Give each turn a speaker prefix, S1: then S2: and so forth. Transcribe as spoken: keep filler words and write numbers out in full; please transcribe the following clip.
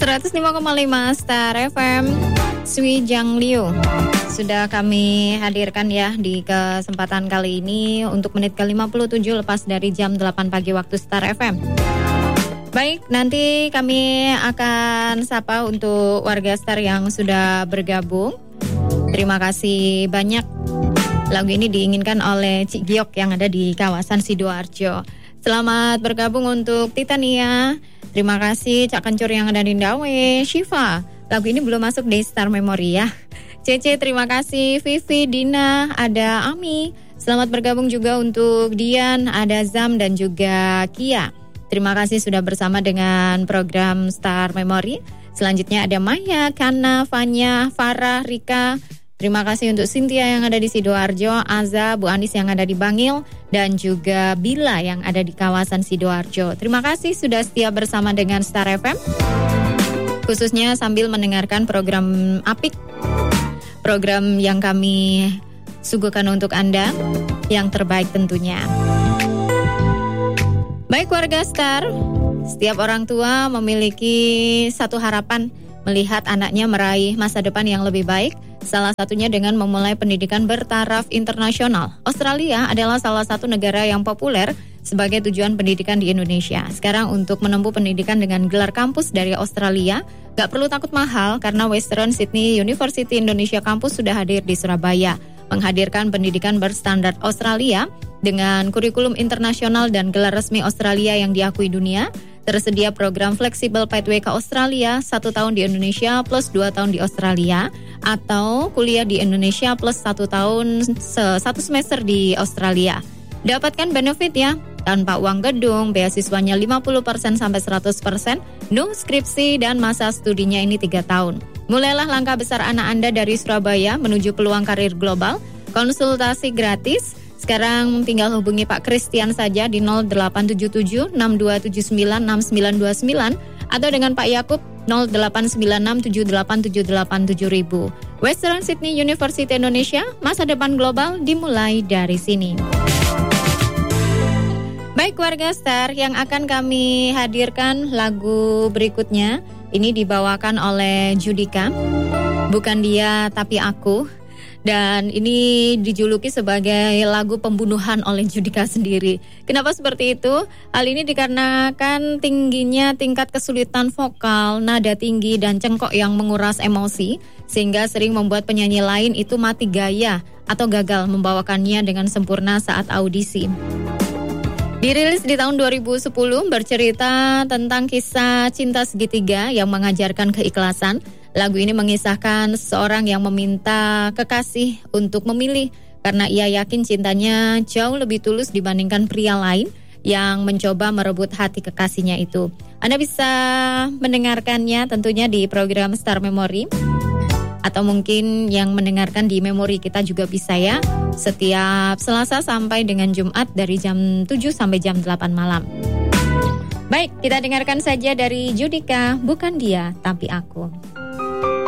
S1: seratus lima koma lima Star F M. Sui Jang Liu sudah kami hadirkan ya di kesempatan kali ini untuk menit ke lima puluh tujuh lepas dari jam delapan pagi waktu Star F M. Baik, nanti kami akan sapa untuk warga Star yang sudah bergabung. Terima kasih banyak. Lagu ini diinginkan oleh Cik Giok yang ada di kawasan Sidoarjo. Selamat bergabung untuk Titania. Terima kasih Cak Kencur yang ada di Ndawe. Syifa, lagu ini belum masuk di Star Memory ya. Cece, terima kasih. Vivi, Dina, ada Ami. Selamat bergabung juga untuk Dian, ada Zam dan juga Kia. Terima kasih sudah bersama dengan program Star Memory. Selanjutnya ada Maya, Kana, Fanya, Farah, Rika. Terima kasih untuk Cynthia yang ada di Sidoarjo, Aza, Bu Anis yang ada di Bangil, dan juga Bila yang ada di kawasan Sidoarjo. Terima kasih sudah setia bersama dengan Star F M, khususnya sambil mendengarkan program Apik, program yang kami suguhkan untuk Anda, yang terbaik tentunya. Baik warga Star, setiap orang tua memiliki satu harapan melihat anaknya meraih masa depan yang lebih baik. Salah satunya dengan memulai pendidikan bertaraf internasional. Australia adalah salah satu negara yang populer sebagai tujuan pendidikan di Indonesia. Sekarang untuk menempuh pendidikan dengan gelar kampus dari Australia, gak perlu takut mahal karena Western Sydney University Indonesia Campus sudah hadir di Surabaya, menghadirkan pendidikan berstandar Australia dengan kurikulum internasional dan gelar resmi Australia yang diakui dunia. Tersedia program fleksibel pathway ke Australia, satu tahun di Indonesia plus dua tahun di Australia, atau kuliah di Indonesia plus satu tahun, satu semester di Australia. Dapatkan benefit ya, tanpa uang gedung, beasiswanya lima puluh persen sampai seratus persen, no skripsi dan masa studinya ini tiga tahun. Mulailah langkah besar anak Anda dari Surabaya menuju peluang karir global, konsultasi gratis. Sekarang tinggal hubungi Pak Christian saja di nol delapan tujuh tujuh enam dua tujuh sembilan enam sembilan dua sembilan atau dengan Pak Yakub nol delapan sembilan enam tujuh delapan tujuh delapan tujuh ribu. Western Sydney University Indonesia, masa depan global dimulai dari sini. Baik warga Star, yang akan kami hadirkan lagu berikutnya ini dibawakan oleh Judika, Bukan Dia Tapi Aku. Dan ini dijuluki sebagai lagu pembunuhan oleh Judika sendiri. Kenapa seperti itu? Hal ini dikarenakan tingginya tingkat kesulitan vokal, nada tinggi dan cengkok yang menguras emosi, sehingga sering membuat penyanyi lain itu mati gaya atau gagal membawakannya dengan sempurna saat audisi. Dirilis di tahun dua ribu sepuluh, bercerita tentang kisah cinta segitiga yang mengajarkan keikhlasan. Lagu ini mengisahkan seorang yang meminta kekasih untuk memilih karena ia yakin cintanya jauh lebih tulus dibandingkan pria lain yang mencoba merebut hati kekasihnya itu. Anda bisa mendengarkannya tentunya di program Star Memory, atau mungkin yang mendengarkan di memori kita juga bisa ya, setiap Selasa sampai dengan Jumat dari jam tujuh sampai jam delapan malam. Baik, kita dengarkan saja dari Judika, Bukan Dia Tapi Aku.